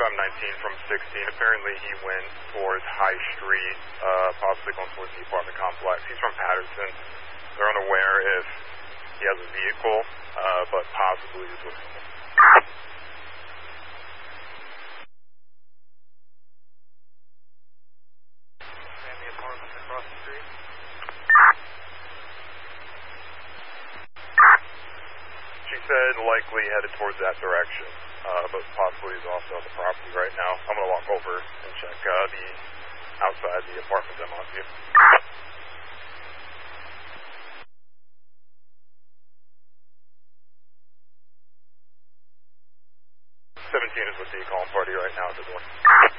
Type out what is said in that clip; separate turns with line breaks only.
3519 from 16. Apparently he went towards High Street, possibly going towards the apartment complex. He's from Patterson. They're unaware if he has a vehicle, but possibly is with someone.
And the apartment across the street.
She said likely headed towards that direction, but possibly is also on the property right now. I'm going to walk over and check the outside the apartment I'm on to. 17 is with the calling party right now at the door.